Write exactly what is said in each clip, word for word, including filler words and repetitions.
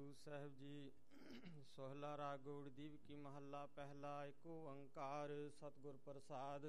ਗੁਰੂ ਸਾਹਿਬ ਜੀ। ਸੋਹਲਾ ਰਾਗ ਗੌੜੀ ਦੀਪ ਕੀ ਮਹੱਲਾ ਪਹਿਲਾ। ਏਕ ਓੰਕਾਰ ਸਤਿਗੁਰ ਪ੍ਰਸਾਦ।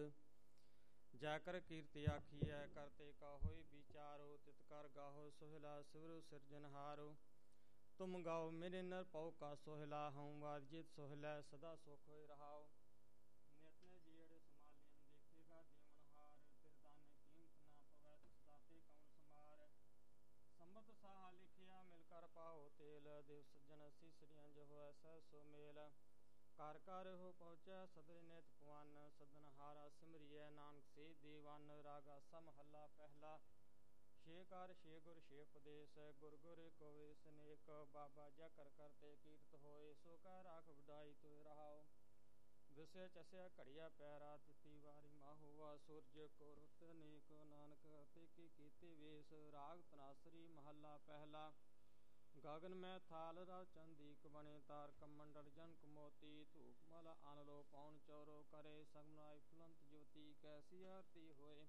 ਜੈ ਕਰ ਕੀਰਤੀ ਆਖੀਐ ਕਰਤੇ ਕਾ ਹੋਈ ਵਿਚਾਰੋ। ਤਿਤ ਕਰ ਗਾਹੋ ਸੋਹਿਲਾ ਸਿਵਰੁ ਸਿਰਜਨਹਾਰੋ। ਤੁਮ ਗਾਓ ਮੇਰੇ ਨਰ ਪਉ ਕਾ ਸੋਹਿਲਾ। ਹਉ ਵਾਜਿਤ ਸੋਹਿਲਾ ਸਦਾ ਸੁਖ ਹੋਇ ਰਹਾਓ। ਨਿਤ ਨੇ ਜੀੜ ਸਮਾਲਿਨ ਦੇਖੇਗਾ ਦੇਵਨਹਾਰ। ਤਿਰ ਦਾਨੇ ਕੀਮਤ ਨਾ ਪਵੈ ਤਿਸ ਦਾਤੇ ਕੌਣ ਸਮਾਰ। ਸੰਬਤ ਸਾਹਾ ਲਿਖਿਆ ਮਿਲ ਕਰ ਪਾਓ ਤੇਲ। ਦੇਵ ਸੱਜਣ ਸੀਸੜੀਆਂ ਜੋ ਹੋਇ ਸਹਿ ਸੋ ਮੇਲ। ਘਰ ਘਰ ਹੋ ਪਹੁੰਚੈ ਸਦਰਿ ਨੇਤ ਪਵਨ। ਸਦਨਹਾਰਾ ਸਿਮਰਿਐ ਨਾਨਕ ਸੇ ਦੇਵਨ। ਰਾਗਾ ਸਾ ਮਹੱਲਾ ਪਹਿਲਾ। ਛੇ ਕਾਰ ਛੇ ਗੁਰ ਛੇ ਉਪਦੇਸ਼। ਗੁਰ ਗੁਰ ਏਕੋ ਵੇਸ ਅਨੇਕ। ਬਾਬਾ ਜੈ ਕਰ ਕਰਤੇ ਕੀਰਤ ਹੋਏ। ਸੋ ਕਹਿ ਰਾਖ ਵਡਾਈ ਤੋਇ ਰਹਾਓ। ਵਿਸੈ ਚਸਿਆ ਘੜੀਆ ਪੈ ਰਾਤ ਦਿੱਤੀ ਵਾਰੀ ਮਾਹੋਆ। ਸੂਰਜ ਕੋ ਰੁੱਤ ਅਨੇਕ ਨਾਨਕ ਅਤੇ ਕੀ ਕੀਤੇ ਵੇਸ। ਰਾਗ ਤਨਾਸਰੀ ਮਹੱਲਾ ਪਹਿਲਾ। ਗਗਨ ਮੈਂ ਥਾਲ ਰਵ ਚੰਦੀਕ ਬਣੇ। ਤਾਰਕ ਮੰਡਲ ਜਨਕ ਮੋਤੀ। ਧੂਪ ਮਲ ਆਨਲੋ ਪੌਣ ਚੌਰੋ ਕਰੇ। ਸਗਮਨਾਈ ਫੁਲੰਤ ਜੋਤੀ ਕੈਸੀ ਆਰਤੀ ਹੋਏ।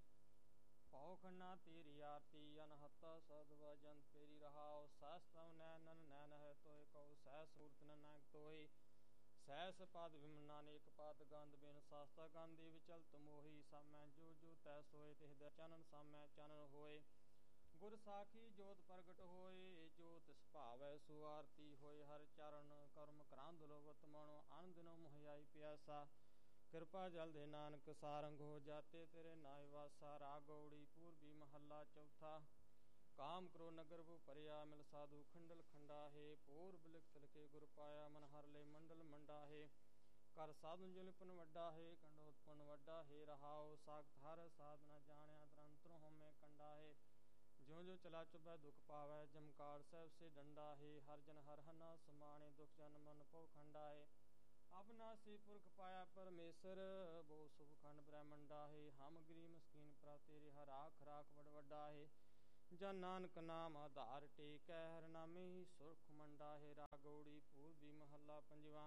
ਭਉ ਖੰਨਾ ਤੇਰੀ ਆਰਤੀ ਅਨਹਤਾ ਸਦ ਵਜਨ ਤੇਰੀ ਰਹਾਓ। ਸਹਸ ਤਵ ਨੈਨਨ ਨੈਨ ਹੈ ਤੋਏ ਕਉ। ਸਹਸ ਮੂਰਤ ਨਨਕ ਤੋਏ। ਸਹਿਸ ਪਦ ਵਿਮਨਾ ਅਨੇਕ ਪਦ ਗੰਧ ਬਿਨ ਸਾਸਤਾ ਗੰਧੀ ਵਿਚਲਤ ਮੋਹੀ। ਸਾਮੈ ਜੋ ਜੋ ਤੈ ਸੋਏ ਤਿਸਦੈ ਚਾਨਣ ਸਾਮੈ ਚਾਨਣ ਹੋਏ। ਗੁਰ ਸਾਖੀ ਜੋਤ ਪ੍ਰਗਟ ਹੋਏ। ਜੋ ਤਿਸ ਭਾਵੈ ਸੋ ਆਰਤੀ ਹੋਏ। ਹਰਿ ਚਰਨ ਕਰਮ ਕਰਾਂਦ ਲੋਭਤ ਮਨੋ। ਅਨ ਦਿਨੋ ਮੋਹਿਆਈ ਪਿਆਸਾ। ਕਿਰਪਾ ਜਲ ਦੇ ਨਾਨਕ ਸਾਰੰਗ ਹੋ ਜਾਤੇ ਤੇਰੇ ਨਾਇ ਵਾਸਾ। ਰਾਗ ਗੌੜੀ ਪੂਰਬੀ ਮਹੱਲਾ ਚੌਥਾ। ਕਾਮ ਕਰੋ ਨਗਰ ਭੁ ਭਰਿਆ ਮਿਲ ਸਾਧੂ ਖੰਡਲ ਖੰਡਾਹੇ। ਪੂਰਬ ਲਿਖਤ ਲਿਖੇ ਗੁਰ ਪਾਇਆ ਮਨ ਹਰ ਲੈ ਮੰਡਲ ਮੰਡਾਹੇ। ਕਰ ਸਾਧੂ ਜੁਲਿਪਨ ਵੱਡਾ ਹੈ ਕੰਡੋਤਪਨ ਵੱਡਾ ਹੈ ਰਹਾਓ। ਸਾਖਤ ਹਰ ਸਾਧ ਨ ਜਾਣਿਆ ਤਰੰਤਰੁ ਹਉਮੈ ਕੰਡਾਹੇ। ਜਿਉ ਜਿਉ ਚਲਾ ਚੁਬੈ ਦੁਖ ਪਾਵੈ ਜਮਕਾਰ ਸਾਹਿਬ ਸੇ ਡੰਡਾ ਹੈ। ਹਰ ਜਨ ਹਰ ਹਨਾ ਸਮਾਣੇ ਦੁਖ ਜਨ ਮਨ ਭਉ ਖੰਡਾਹੇ। ਅਬਨਾਸੀ ਪੁਰਖ ਪਾਇਆ ਪਰਮੇਸ਼ਰ ਬਹੁ ਸੁਖ ਖੰਡ ਬ੍ਰਹਮੰਡਾ ਹੈ। ਹਮ ਗਰੀਬ ਮਸਕੀਨ ਪ੍ਰਭ ਤੇਰੇ ਹਰ ਰਾਖ ਰਾਖ ਬੜ ਵੱਡਾ ਹੈ। ਜਨ ਨਾਨਕ ਨਾਮ ਆਧਾਰ ਟੇਕੈ ਹਰਿ ਨਾਮੇ ਹੀ ਸੁਰਖ ਮੰਡਾ ਹੈ। ਰਾਗ ਗੌੜੀ ਪੂਰਬੀ ਮਹੱਲਾ ਪੰਜਵਾ।